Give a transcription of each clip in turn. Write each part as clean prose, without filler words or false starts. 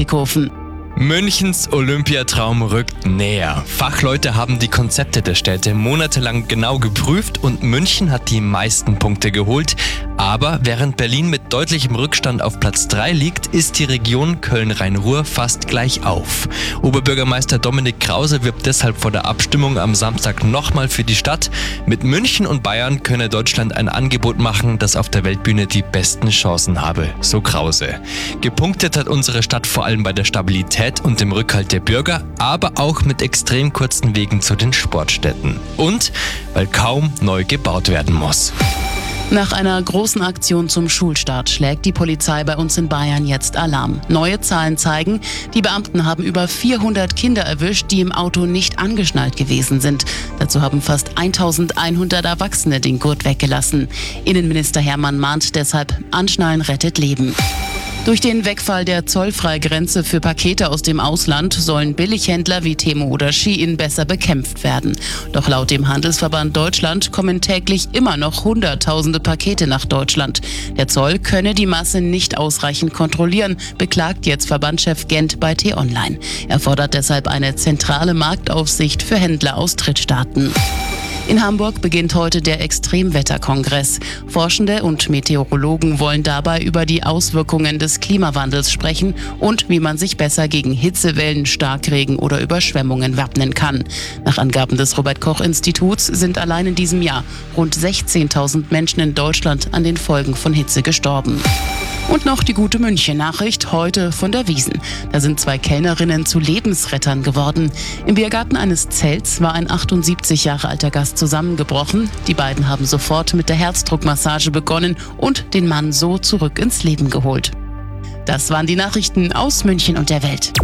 Ludwigshafen. Münchens Olympiatraum rückt näher. Fachleute haben die Konzepte der Städte monatelang genau geprüft und München hat die meisten Punkte geholt. Aber während Berlin mit deutlichem Rückstand auf Platz 3 liegt, ist die Region Köln-Rhein-Ruhr fast gleich auf. Oberbürgermeister Dominik Krause wirbt deshalb vor der Abstimmung am Samstag nochmal für die Stadt. Mit München und Bayern könne Deutschland ein Angebot machen, das auf der Weltbühne die besten Chancen habe, so Krause. Gepunktet hat unsere Stadt vor allem bei der Stabilität und dem Rückhalt der Bürger, aber auch mit extrem kurzen Wegen zu den Sportstätten. Und weil kaum neu gebaut werden muss. Nach einer großen Aktion zum Schulstart schlägt die Polizei bei uns in Bayern jetzt Alarm. Neue Zahlen zeigen, die Beamten haben über 400 Kinder erwischt, die im Auto nicht angeschnallt gewesen sind. Dazu haben fast 1100 Erwachsene den Gurt weggelassen. Innenminister Hermann mahnt deshalb, Anschnallen rettet Leben. Durch den Wegfall der Zollfreigrenze für Pakete aus dem Ausland sollen Billighändler wie Temu oder Shein besser bekämpft werden. Doch laut dem Handelsverband Deutschland kommen täglich immer noch Hunderttausende Pakete nach Deutschland. Der Zoll könne die Masse nicht ausreichend kontrollieren, beklagt jetzt Verbandschef Gent bei T-Online. Er fordert deshalb eine zentrale Marktaufsicht für Händler aus Drittstaaten. In Hamburg beginnt heute der Extremwetterkongress. Forschende und Meteorologen wollen dabei über die Auswirkungen des Klimawandels sprechen und wie man sich besser gegen Hitzewellen, Starkregen oder Überschwemmungen wappnen kann. Nach Angaben des Robert-Koch-Instituts sind allein in diesem Jahr rund 16.000 Menschen in Deutschland an den Folgen von Hitze gestorben. Und noch die gute München-Nachricht heute von der Wiesn. Da sind 2 Kellnerinnen zu Lebensrettern geworden. Im Biergarten eines Zelts war ein 78 Jahre alter Gast zusammengebrochen. Die beiden haben sofort mit der Herzdruckmassage begonnen und den Mann so zurück ins Leben geholt. Das waren die Nachrichten aus München und der Welt.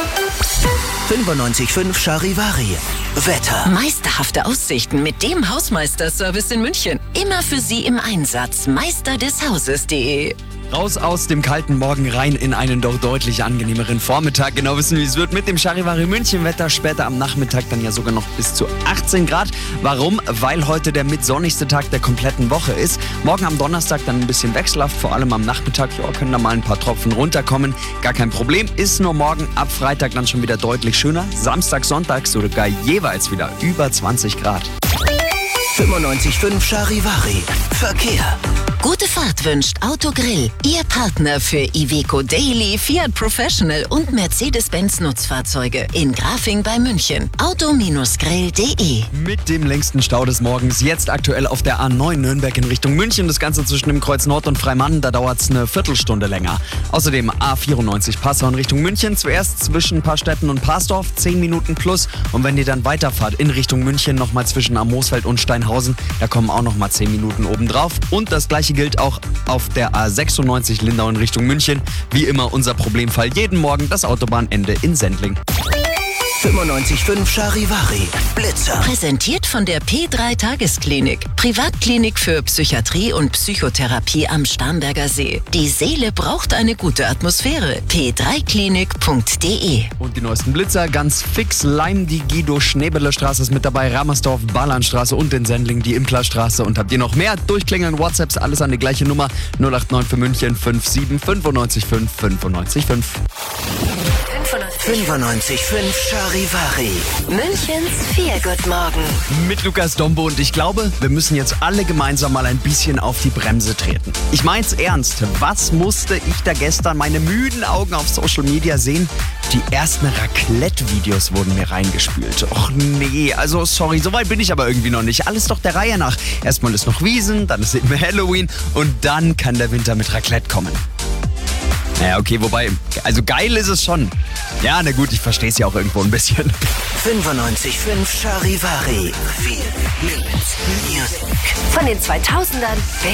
95.5 Charivari. Wetter. Meisterhafte Aussichten mit dem Hausmeisterservice in München. Immer für Sie im Einsatz. meisterdeshauses.de. Raus aus dem kalten Morgen rein in einen doch deutlich angenehmeren Vormittag. Genau wissen, wie es wird mit dem Charivari München Wetter. Später am Nachmittag dann ja sogar noch bis zu 18 Grad. Warum? Weil heute der mitsonnigste Tag der kompletten Woche ist. Morgen am Donnerstag dann ein bisschen wechselhaft, vor allem am Nachmittag. Ja, können da mal ein paar Tropfen runterkommen. Gar kein Problem. Ist nur morgen ab Freitag dann schon wieder deutlich schöner. Samstag, Sonntag sogar jeweils wieder über 20 Grad. 95.5 Charivari. Verkehr. Gute Fahrt wünscht Autogrill. Ihr Partner für Iveco Daily, Fiat Professional und Mercedes-Benz Nutzfahrzeuge. In Grafing bei München. Auto-grill.de. Mit dem längsten Stau des Morgens jetzt aktuell auf der A9 Nürnberg in Richtung München. Das Ganze zwischen dem Kreuz Nord und Freimann, da dauert es eine Viertelstunde länger. Außerdem A94 Passau in Richtung München. Zuerst zwischen Paarstetten und Parsdorf 10 Minuten plus. Und wenn ihr dann weiterfahrt in Richtung München, nochmal zwischen Amosfeld und Steinhausen, da kommen auch nochmal 10 Minuten obendrauf. Und das gleiche gilt auch auf der A96 Lindau in Richtung München. Wie immer unser Problemfall jeden Morgen das Autobahnende in Sendling. 95.5 Charivari. Blitzer. Präsentiert von der P3 Tagesklinik. Privatklinik für Psychiatrie und Psychotherapie am Starnberger See. Die Seele braucht eine gute Atmosphäre. p3klinik.de. Und die neuesten Blitzer ganz fix. Leim, die Guido-Schneebele-Straße ist mit dabei. Ramersdorf, Bahnlandstraße und in Sendling die Implerstraße. Und habt ihr noch mehr durchklingeln WhatsApps, alles an die gleiche Nummer 089 für München 57 95 5 95 5. 95.5 Charivari. Münchens Feelgood-Morgen. Mit Lukas Dombo und ich glaube, wir müssen jetzt alle gemeinsam mal ein bisschen auf die Bremse treten. Ich mein's ernst. Was musste ich da gestern meine müden Augen auf Social Media sehen? Die ersten Raclette-Videos wurden mir reingespült. Och nee, also sorry, so weit bin ich aber irgendwie noch nicht. Alles doch der Reihe nach. Erstmal ist noch Wiesn, dann ist eben Halloween und dann kann der Winter mit Raclette kommen. Naja, okay, wobei, also geil ist es schon. Ja, na gut, ich verstehe es ja auch irgendwo ein bisschen. 95.5 Charivari. Viel Music. Von den 2000ern